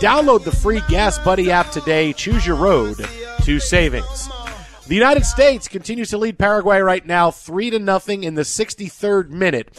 Download the free Gas Buddy app today. Choose your road to savings. The United States continues to lead Paraguay right now 3-0 in the 63rd minute.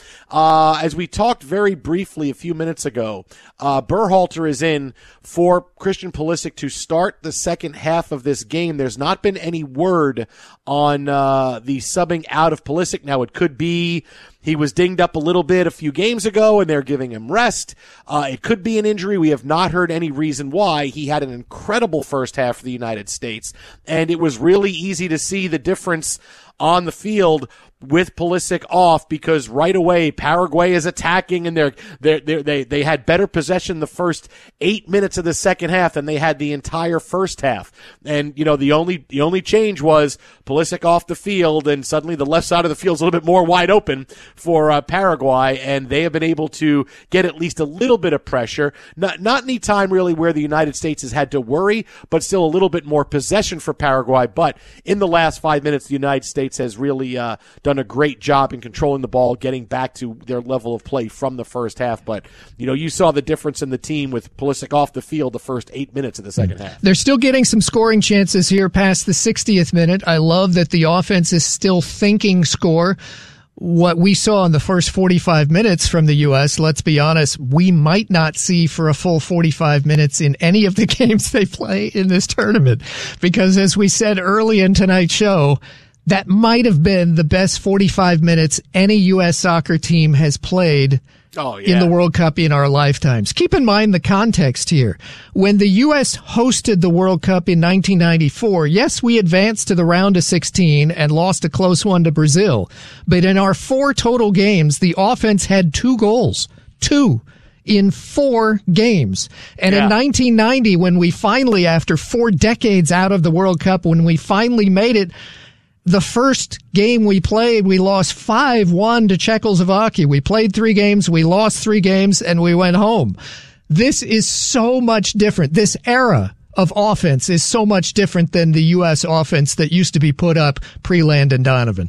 As we talked very briefly a few minutes ago, Berhalter is in for Christian Pulisic to start the second half of this game. There's not been any word on the subbing out of Pulisic. Now, it could be he was dinged up a little bit a few games ago, and they're giving him rest. It could be an injury. We have not heard any reason why. He had an incredible first half for the United States, and it was really easy to see the difference on the field with Pulisic off, because right away Paraguay is attacking, and they had better possession the first 8 minutes of the second half than they had the entire first half. And the only change was Pulisic off the field, and suddenly the left side of the field is a little bit more wide open for Paraguay, and they have been able to get at least a little bit of pressure. Not any time really where the United States has had to worry, but still a little bit more possession for Paraguay. But in the last 5 minutes, the United States has really done a great job in controlling the ball, getting back to their level of play from the first half. But, you saw the difference in the team with Pulisic off the field the first 8 minutes of the second half. They're still getting some scoring chances here past the 60th minute. I love that the offense is still thinking score. What we saw in the first 45 minutes from the U.S., let's be honest, we might not see for a full 45 minutes in any of the games they play in this tournament. Because as we said early in tonight's show, that might have been the best 45 minutes any U.S. soccer team has played in the World Cup in our lifetimes. Keep in mind the context here. When the U.S. hosted the World Cup in 1994, yes, we advanced to the round of 16 and lost a close one to Brazil. But in our 4 total games, the offense had 2 goals. 2. In 4 games. And in 1990, when we finally, after 4 decades out of the World Cup, when we finally made it, the first game we played, we lost 5-1 to Czechoslovakia. We played 3 games, we lost 3 games, and we went home. This is so much different. This era of offense is so much different than the U.S. offense that used to be put up pre-Landon Donovan.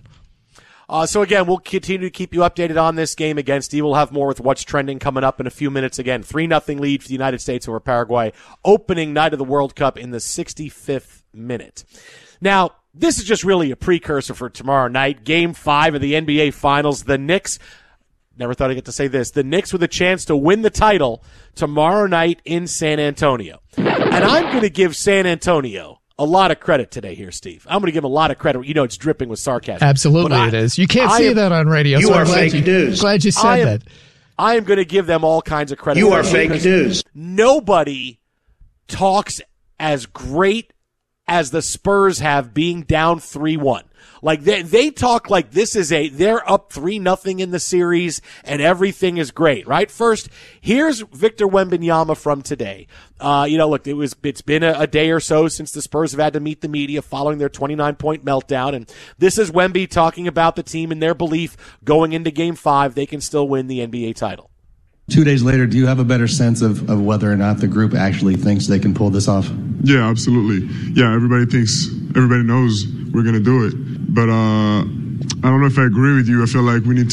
So again, we'll continue to keep you updated on this game again. Steve will have more with what's trending coming up in a few minutes. Again, 3-0 lead for the United States over Paraguay, opening night of the World Cup in the 65th minute. Now, this is just really a precursor for tomorrow night, Game 5 of the NBA Finals. The Knicks, never thought I'd get to say this, the Knicks with a chance to win the title tomorrow night in San Antonio. And I'm going to give San Antonio a lot of credit today here, Steve. I'm going to give them a lot of credit. It's dripping with sarcasm. Absolutely it is. You can't say that on radio. You are fake news. Glad you said that. I am going to give them all kinds of credit. You are fake news. Nobody talks as great as the Spurs have being down 3-1. Like they talk like this is they're up 3-0 in the series and everything is great, right? First, here's Victor Wembanyama from today. Look, it's been a day or so since the Spurs have had to meet the media following their 29-point meltdown, and this is Wemby talking about the team and their belief going into Game 5 they can still win the NBA title. 2 days later, do you have a better sense of whether or not the group actually thinks they can pull this off? Yeah, absolutely. Yeah, everybody knows we're going to do it. But I don't know if I agree with you. I feel like we need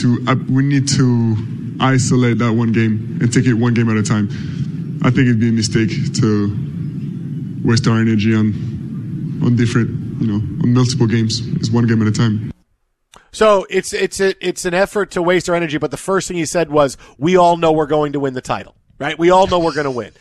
to isolate that one game and take it one game at a time. I think it'd be a mistake to waste our energy on different, on multiple games. It's one game at a time. So it's an effort to waste our energy, but the first thing he said was, we all know we're going to win the title, right? We all know we're going to win.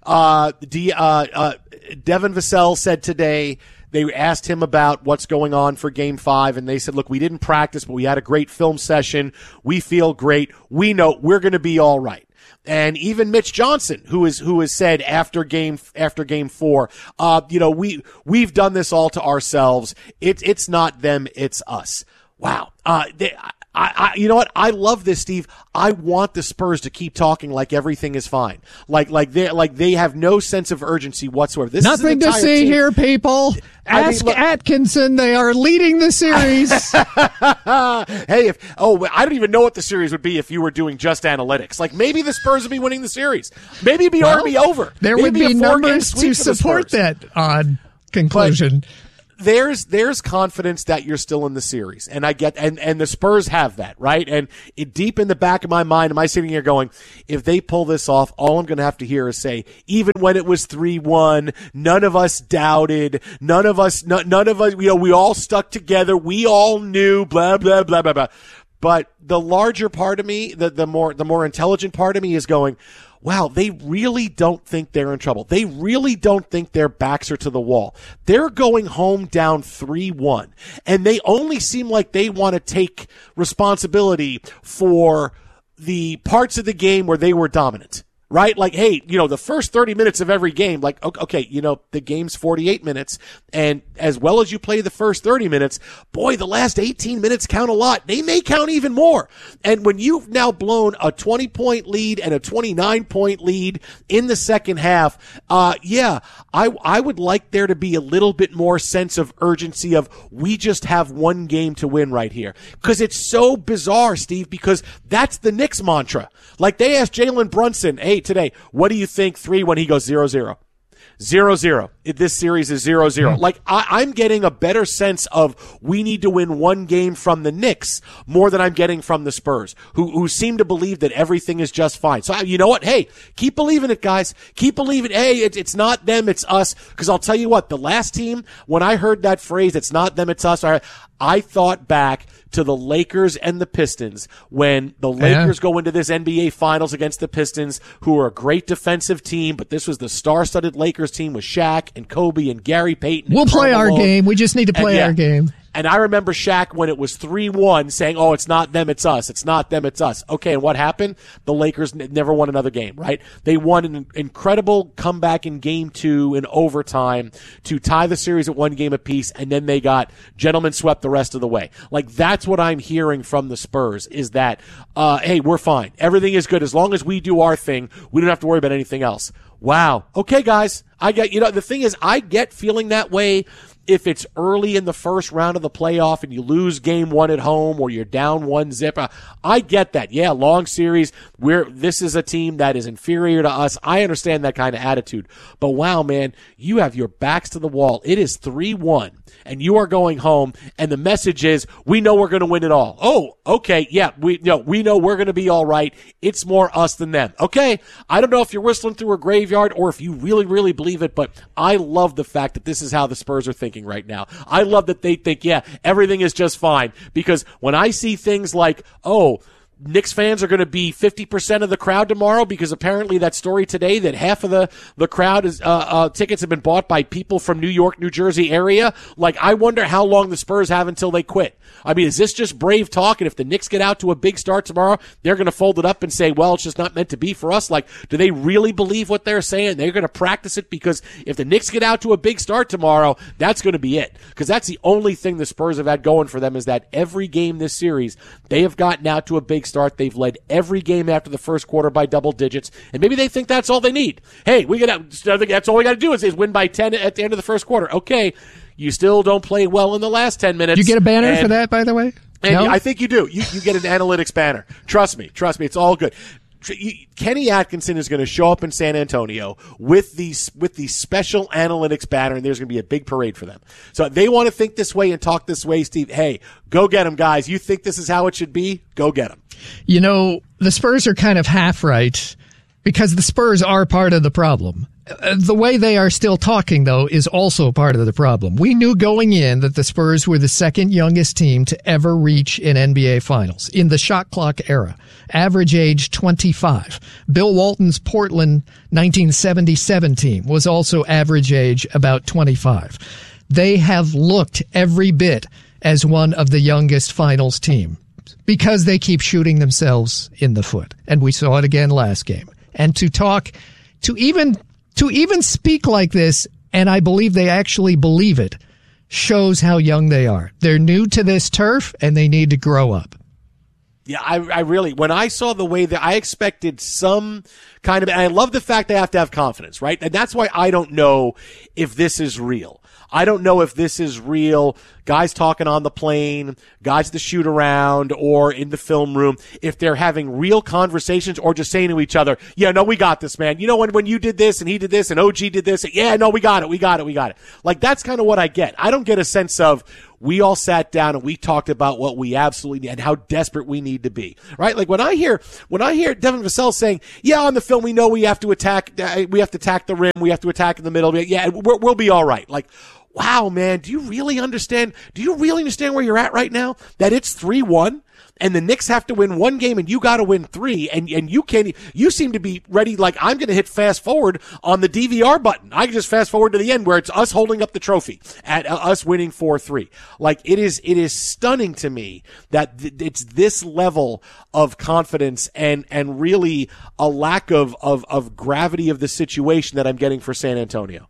Devin Vassell said today, they asked him about what's going on for Game 5, and they said, look, we didn't practice, but we had a great film session. We feel great. We know we're going to be all right. And even Mitch Johnson, who has said after game 4, we've done this all to ourselves. It's not them, it's us. Wow. You know what? I love this, Steve. I want the Spurs to keep talking like everything is fine. Like they have no sense of urgency whatsoever. This Nothing is to see team. Here, people. Ask Atkinson. They are leading the series. Hey, I don't even know what the series would be if you were doing just analytics. Like maybe the Spurs would be winning the series. Maybe it'd be already over. There would be numbers to support that odd conclusion. there's confidence that you're still in the series, and I get, and the Spurs have that, right? And deep in the back of my mind, am I sitting here going, if they pull this off, all I'm going to have to hear is say, even when it was 3-1, none of us doubted, none of us, we all stuck together, we all knew, blah blah blah blah blah. But the larger part of me, the more intelligent part of me is going, wow, they really don't think they're in trouble. They really don't think their backs are to the wall. They're going home down 3-1, and they only seem like they want to take responsibility for the parts of the game where they were dominant. Right? Like, hey, the first 30 minutes of every game, like, okay, the game's 48 minutes, and as well as you play the first 30 minutes, boy, the last 18 minutes count a lot. They may count even more. And when you've now blown a 20-point lead and a 29-point lead in the second half, I would like there to be a little bit more sense of urgency of, we just have one game to win right here. Because it's so bizarre, Steve, because that's the Knicks mantra. Like, they asked Jalen Brunson, hey, today, what do you think 3 when he goes 0-0? 0-0. This series is 0-0. Like, I'm getting a better sense of, we need to win one game from the Knicks more than I'm getting from the Spurs, who seem to believe that everything is just fine. So, you know what? Hey, keep believing it, guys. Keep believing it. Hey, it's not them, it's us. Because I'll tell you what, the last team, when I heard that phrase, it's not them, it's us, I thought back to the Lakers and the Pistons when the Lakers go into this NBA Finals against the Pistons, who are a great defensive team, but this was the star-studded Lakers team with Shaq and Kobe and Gary Payton. We'll play our game. We just need to play our game. And I remember Shaq when it was 3-1 saying, oh, it's not them, it's us. It's not them, it's us. Okay, and what happened? The Lakers never won another game, right? They won an incredible comeback in Game 2 in overtime to tie the series at one game apiece, and then they got gentlemen swept the rest of the way. Like, that's what I'm hearing from the Spurs, is that, hey, we're fine. Everything is good. As long as we do our thing, we don't have to worry about anything else. Wow. Okay, guys. I get, the thing is, I get feeling that way if it's early in the first round of the playoff and you lose game 1 at home or you're down 1-0. I get that. Yeah, long series. This is a team that is inferior to us. I understand that kind of attitude. But wow, man, you have your backs to the wall. It is 3-1 and you are going home, and the message is, we know we're going to win it all. Oh, okay. Yeah, we know we're going to be all right. It's more us than them. Okay. I don't know if you're whistling through a graveyard or if you really, really believe it, but I love the fact that this is how the Spurs are thinking right now. I love that they think, yeah, everything is just fine, because when I see things like, oh, Knicks fans are going to be 50% of the crowd tomorrow, because apparently that story today that half of the crowd is tickets have been bought by people from New York, New Jersey area. Like, I wonder how long the Spurs have until they quit. I mean, is this just brave talk? And if the Knicks get out to a big start tomorrow, they're going to fold it up and say, well, it's just not meant to be for us. Like, do they really believe what they're saying? They're going to practice it, because if the Knicks get out to a big start tomorrow, that's going to be it. Because that's the only thing the Spurs have had going for them, is that every game this series, they have gotten out to a big start. They've led every game after the first quarter by double digits, and maybe they think that's all they need. Hey, that's all we got to do is win by 10 at the end of the first quarter. Okay, you still don't play well in the last 10 minutes. You get a banner for that, by the way? And no? I think you do. You get an analytics banner. Trust me, it's all good. Kenny Atkinson is going to show up in San Antonio with the special analytics banner, and there's going to be a big parade for them. So they want to think this way and talk this way, Steve. Hey, go get them, guys. You think this is how it should be? Go get them. The Spurs are kind of half right, because the Spurs are part of the problem. The way they are still talking, though, is also part of the problem. We knew going in that the Spurs were the second youngest team to ever reach an NBA Finals in the shot clock era. Average age 25. Bill Walton's Portland 1977 team was also average age about 25. They have looked every bit as one of the youngest Finals team, because they keep shooting themselves in the foot. And we saw it again last game. And to even speak like this, and I believe they actually believe it, shows how young they are. They're new to this turf, and they need to grow up. Yeah, I really, when I saw the way that I expected some kind of, and I love the fact they have to have confidence, right? And that's why I don't know if this is real. I don't know if this is real guys talking on the plane, guys at the shoot around or in the film room, if they're having real conversations or just saying to each other, yeah, no, we got this, man. You know, when you did this and he did this and OG did this, yeah, no, we got it. Like, that's kind of what I get. I don't get a sense of we all sat down and we talked about what we absolutely need and how desperate we need to be, right? Like when I hear Devin Vassell saying, yeah, on the film, we know we have to attack the rim. We have to attack in the middle. Yeah, we'll be all right. Like, wow, man, do you really understand where you're at right now? That it's 3-1 and the Knicks have to win one game and you got to win 3 and you seem to be ready. Like, I'm going to hit fast forward on the DVR button. I can just fast forward to the end where it's us holding up the trophy at us winning 4-3. Like, it is stunning to me that it's this level of confidence and really a lack of gravity of the situation that I'm getting for San Antonio.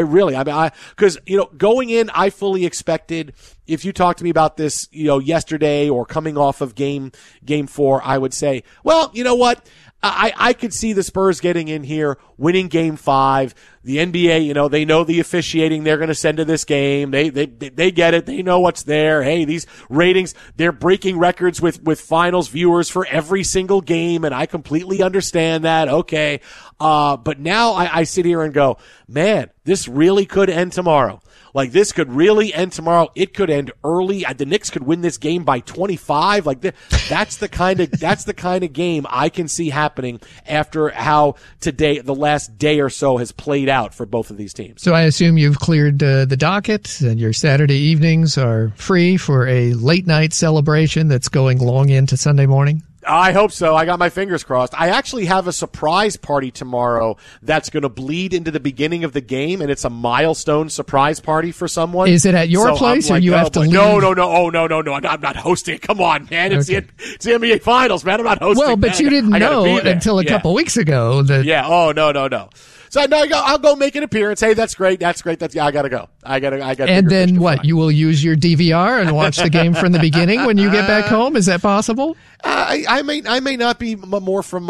Because, going in, I fully expected, if you talked to me about this, yesterday or coming off of game 4, I would say, well, you know what? I could see the Spurs getting in here, winning game 5. The NBA, they know the officiating they're going to send to this game. They get it. They know what's there. Hey, these ratings, they're breaking records with finals viewers for every single game. And I completely understand that. Okay. But now I sit here and go, man, this really could end tomorrow. Like, this could really end tomorrow. It could end early. The Knicks could win this game by 25. Like, that's the kind of game I can see happening after how today, the last day or so, has played out for both of these teams. So I assume you've cleared the docket and your Saturday evenings are free for a late night celebration that's going long into Sunday morning? I hope so. I got my fingers crossed. I actually have a surprise party tomorrow that's going to bleed into the beginning of the game, and it's a milestone surprise party for someone. Is it at your place, or you have to leave? No. Oh, no. I'm not hosting it. Come on, man. It's the NBA Finals, man. I'm not hosting it. Well, but you didn't know until a couple weeks ago. Yeah. Oh, no. So no, I'll go make an appearance. Hey, that's great. I gotta go. I gotta. And then what? You will use your DVR and watch the game from the beginning when you get back home. Is that possible? I may not be more from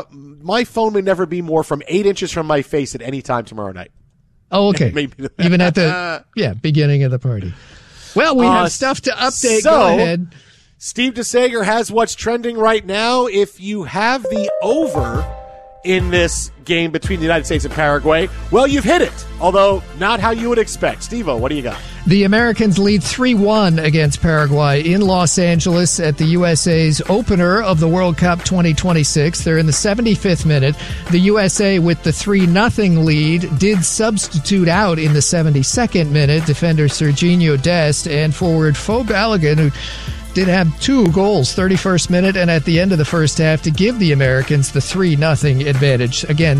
my phone may never be more from 8 inches from my face at any time tomorrow night. Oh, okay. Even at the beginning of the party. Well, we have stuff to update. So, go ahead. Steve DeSager has what's trending right now. If you have the over in this game between the United States and Paraguay, well, you've hit it, although not how you would expect. Steve-O, what do you got? The Americans lead 3-1 against Paraguay in Los Angeles at the USA's opener of the World Cup 2026. They're in the 75th minute. The USA, with the 3-0 lead, did substitute out in the 72nd minute defender Serginho Dest and forward Fo Balogun, who did have 2 goals, 31st minute and at the end of the first half, to give the Americans the 3-0 advantage. Again,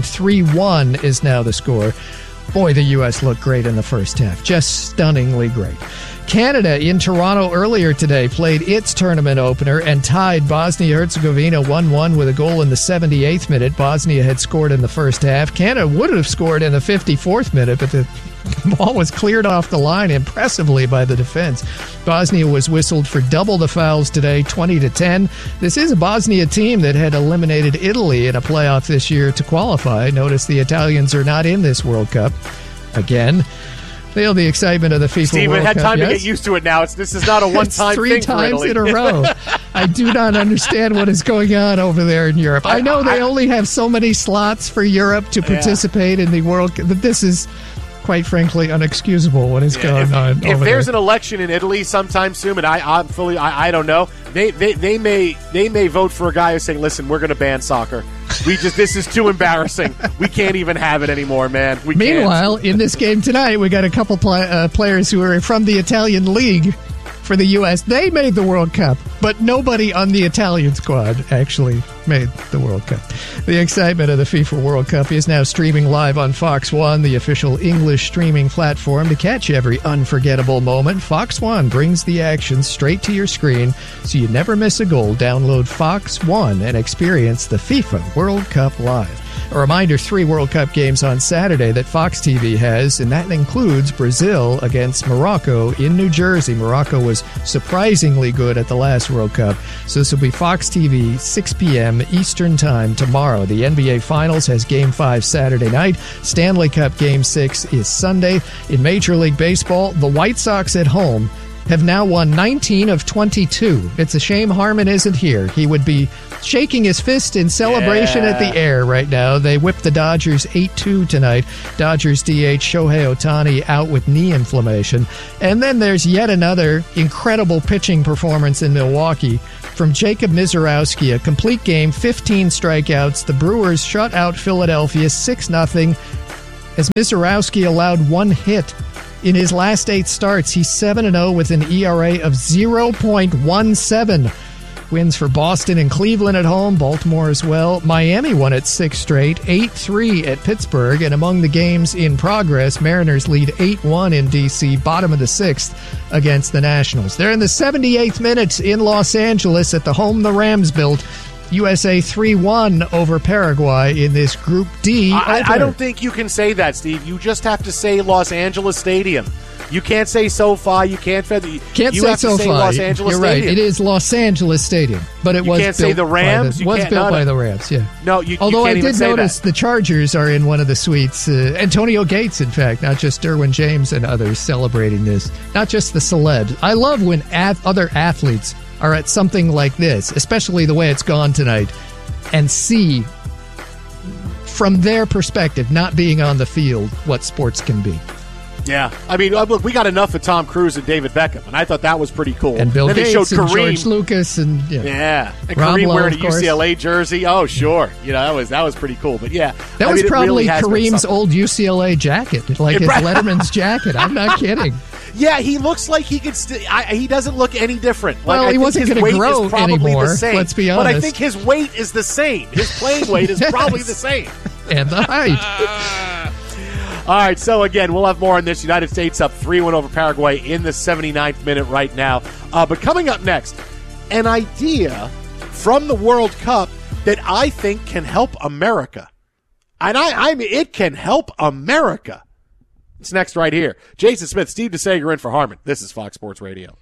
3-1 is now the score. Boy, the U.S. looked great in the first half. Just stunningly great. Canada in Toronto earlier today played its tournament opener and tied Bosnia-Herzegovina 1-1 with a goal in the 78th minute. Bosnia had scored in the first half. Canada would have scored in the 54th minute, but the ball was cleared off the line impressively by the defense. Bosnia was whistled for double the fouls today, 20-10. This is a Bosnia team that had eliminated Italy in a playoff this year to qualify. Notice the Italians are not in this World Cup. Again, feel the excitement of the FIFA World Cup. Steve, had time to get used to it now. This is not a one-time thing for Italy. 3 times in a row. I do not understand what is going on over there in Europe. I know they only have so many slots for Europe to participate in the World Cup, but this is, quite frankly, unexcusable what is going on. If there's an election in Italy sometime soon, and I don't know, they may vote for a guy who's saying, "Listen, we're going to ban soccer. This is too embarrassing. We can't even have it anymore, man." Meanwhile, in this game tonight, we got a couple players who are from the Italian league for the U.S. They made the World Cup, but nobody on the Italian squad actually made the World Cup. The excitement of the FIFA World Cup is now streaming live on Fox One, the official English streaming platform. To catch every unforgettable moment, Fox One brings the action straight to your screen so you never miss a goal. Download Fox One and experience the FIFA World Cup live. A reminder, 3 World Cup games on Saturday that Fox TV has, and that includes Brazil against Morocco in New Jersey. Morocco was surprisingly good at the last World Cup. So this will be Fox TV, 6 p.m. Eastern Time tomorrow. The NBA Finals has Game 5 Saturday night. Stanley Cup Game 6 is Sunday. In Major League Baseball, the White Sox at home have now won 19 of 22. It's a shame Harmon isn't here. He would be shaking his fist in celebration at the air right now. They whipped the Dodgers 8-2 tonight. Dodgers DH Shohei Ohtani out with knee inflammation. And then there's yet another incredible pitching performance in Milwaukee from Jacob Misiorowski. A complete game, 15 strikeouts. The Brewers shut out Philadelphia 6-0 as Misiorowski allowed one hit. In his last 8 starts, he's 7-0 with an ERA of 0.17. Wins for Boston and Cleveland at home, Baltimore as well. Miami won its 6th straight, 8-3 at Pittsburgh. And among the games in progress, Mariners lead 8-1 in D.C., bottom of the 6th against the Nationals. They're in the 78th minute in Los Angeles at the home the Rams built. USA 3-1 over Paraguay in this Group D. I don't think you can say that, Steve. You just have to say Los Angeles Stadium. You can't say SoFi. You can't say SoFi. Los Angeles You're Stadium. right. It is Los Angeles Stadium, but it was can't say the Rams. built by the Rams. Yeah. No, you. Although you can't I did notice that. the Chargers are in one of the suites. Antonio Gates, in fact, not just Derwin James and others celebrating this. Not just the celebs. I love when other athletes are at something like this, especially the way it's gone tonight, and see from their perspective, not being on the field, what sports can be. Yeah, I mean, look, we got enough of Tom Cruise and David Beckham, and I thought that was pretty cool. And Bill then Gates they showed and Kareem. George Lucas and and Rob Kareem Lowe, wearing a of course. UCLA jersey. Oh, sure, that was pretty cool. But yeah, that was probably really Kareem's old UCLA jacket, like his Letterman's jacket. I'm not kidding. Yeah, he looks like he could. He doesn't look any different. Well, he wasn't going to grow anymore. Let's be honest. But I think his weight is the same. His playing weight is probably the same. And the height. All right, so again, we'll have more on this. United States up 3-1 over Paraguay in the 79th minute right now. But coming up next, an idea from the World Cup that I think can help America. And I mean, it can help America. It's next right here. Jason Smith, Steve DeSager in for Harmon. This is Fox Sports Radio.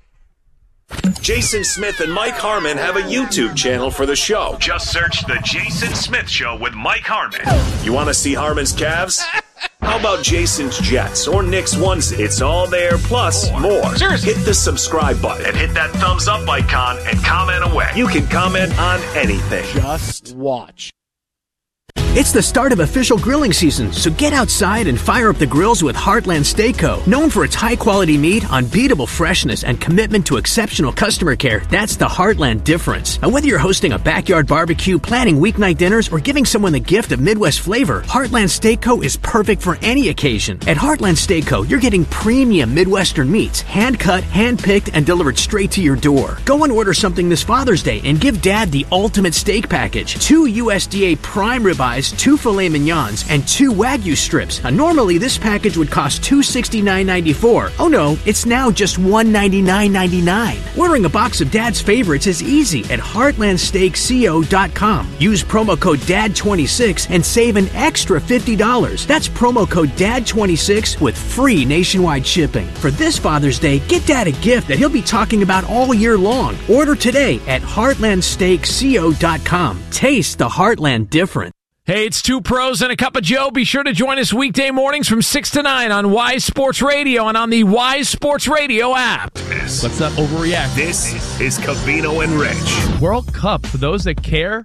Jason Smith and Mike Harmon have a YouTube channel for the show. Just search The Jason Smith Show with Mike Harmon. You want to see Harmon's calves? How about Jason's Jets or Nick's onesie? It's all there, plus more. Seriously. Hit the subscribe button and hit that thumbs up icon and comment away. You can comment on anything. Just watch. It's the start of official grilling season, so get outside and fire up the grills with Heartland Steak Co. Known for its high-quality meat, unbeatable freshness, and commitment to exceptional customer care, that's the Heartland difference. And whether you're hosting a backyard barbecue, planning weeknight dinners, or giving someone the gift of Midwest flavor, Heartland Steak Co. is perfect for any occasion. At Heartland Steak Co., you're getting premium Midwestern meats, hand-cut, hand-picked, and delivered straight to your door. Go and order something this Father's Day and give Dad the ultimate steak package. 2 USDA prime ribeyes, 2 filet mignons, and 2 Wagyu strips. Now, normally this package would cost $269.94. Oh no, it's now just $199.99. Ordering a box of Dad's favorites is easy at heartlandsteakco.com. Use promo code DAD26 and save an extra $50. That's promo code DAD26 with free nationwide shipping. For this Father's Day, get Dad a gift that he'll be talking about all year long. Order today at heartlandsteakco.com. Taste the Heartland difference. Hey, it's 2 pros and a cup of Joe. Be sure to join us weekday mornings from 6 to 9 on Wise Sports Radio and on the Wise Sports Radio app. Let's not overreact. This is Covino and Rich. World Cup, for those that care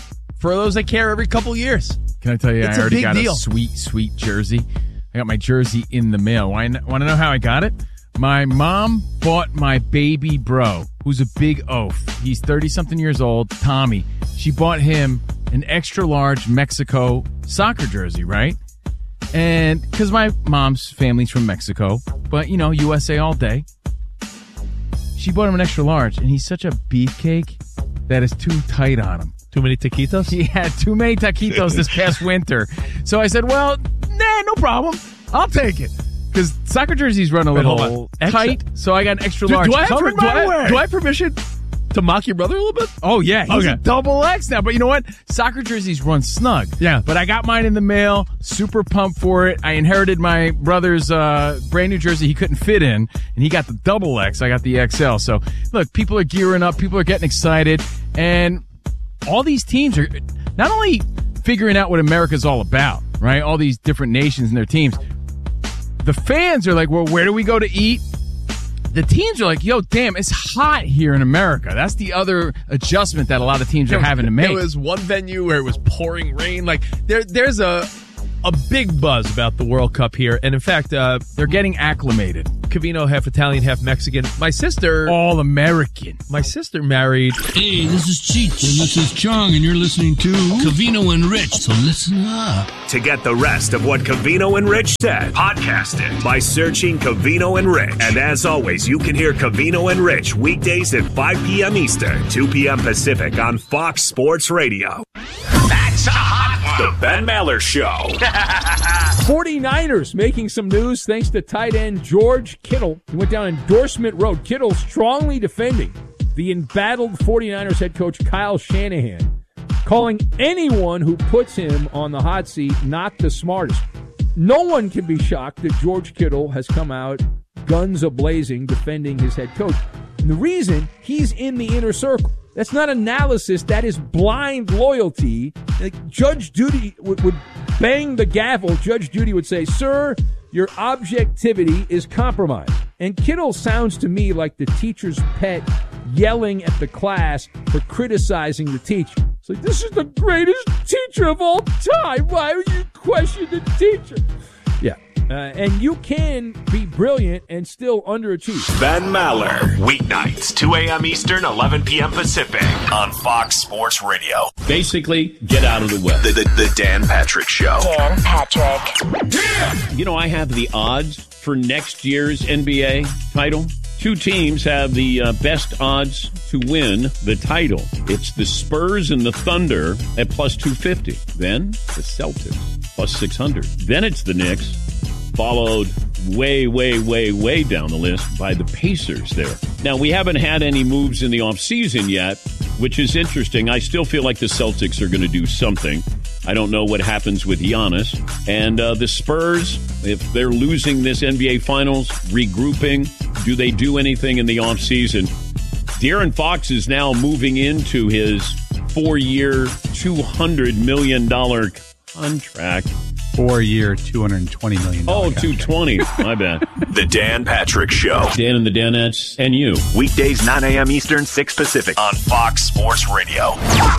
every couple years. Can I tell you, It's I a already big got deal. a sweet jersey. I got my jersey in the mail. Want to know how I got it? My mom bought my baby bro, who's a big oaf. He's 30-something years old, Tommy. She bought him an extra-large Mexico soccer jersey, right? And because my mom's family's from Mexico, but, USA all day. She bought him an extra-large, and he's such a beefcake that is too tight on him. Too many taquitos? He had too many taquitos this past winter. So I said, well, no problem. I'll take it. Because soccer jerseys run a little tight, so I got an extra-large. Do I have permission to mock your brother a little bit? Oh, yeah. He's a double X now. But you know what? Soccer jerseys run snug. Yeah. But I got mine in the mail. Super pumped for it. I inherited my brother's brand new jersey he couldn't fit in, and he got the double X. I got the XL. So, look, people are gearing up. People are getting excited. And all these teams are not only figuring out what America's all about, right? All these different nations and their teams. The fans are like, well, where do we go to eat? the teams are like, yo, damn, it's hot here in America. That's the other adjustment that a lot of teams are having to make. There was one venue where it was pouring rain. Like, there's a big buzz about the World Cup here. And in fact, they're getting acclimated. Covino, half Italian, half Mexican. My sister... All American. My sister married... Hey, this is Cheech, and this is Chong, and you're listening to Covino and Rich, so listen up. To get the rest of what Covino and Rich said, podcast it by searching Covino and Rich. And as always, you can hear Covino and Rich weekdays at 5 p.m. Eastern, 2 p.m. Pacific on Fox Sports Radio. That's a hot one. The Ben Maller Show. 49ers making some news thanks to tight end George Kittle. He went down Endorsement Road. Kittle strongly defending the embattled 49ers head coach Kyle Shanahan, calling anyone who puts him on the hot seat not the smartest. No one can be shocked that George Kittle has come out guns a-blazing defending his head coach. And the reason, he's in the inner circle. That's not analysis. That is blind loyalty. Like Judge Judy would bang the gavel. Judge Judy would say, sir, your objectivity is compromised. And Kittle sounds to me like the teacher's pet yelling at the class for criticizing the teacher. It's like, this is the greatest teacher of all time. Why would you question the teacher? Yeah. And you can be brilliant and still underachieve. Ben Maller, weeknights, 2 a.m. Eastern, 11 p.m. Pacific on Fox Sports Radio. Basically, get out of the way. The Dan Patrick Show. Dan Patrick. Yeah. You know, I have the odds for next year's NBA title. 2 teams have the best odds to win the title. It's the Spurs and the Thunder at plus 250. Then the Celtics, plus 600. Then it's the Knicks, followed way down the list by the Pacers there. Now, we haven't had any moves in the offseason yet, which is interesting. I still feel like the Celtics are going to do something. I don't know what happens with Giannis. And the Spurs, if they're losing this NBA Finals, regrouping, do they do anything in the offseason? De'Aaron Fox is now moving into his 4-year, $200 million contract. 4-year, $220 million. Oh, 220. My bad. The Dan Patrick Show. Dan and the Danettes and you. Weekdays, 9 a.m. Eastern, 6 Pacific on Fox Sports Radio.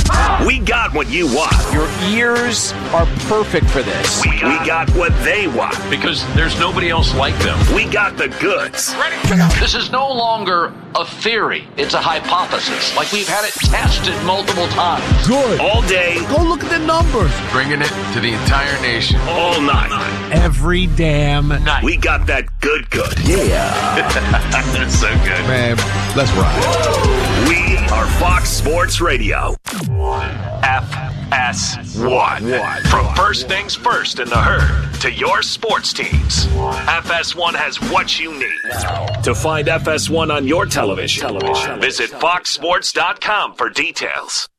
We got what you want. Your ears are perfect for this. We got what they want. Because there's nobody else like them. We got the goods. This is no longer a theory. It's a hypothesis. Like we've had it tested multiple times. Good. All day. Go look at the numbers. Bringing it to the entire nation. All night. Every damn night. We got that good. Yeah. That's so good. Man, let's ride. We are Fox Sports Radio. FS1. From first things first in the herd to your sports teams, FS1 has what you need. To find FS1 on your television, visit foxsports.com for details.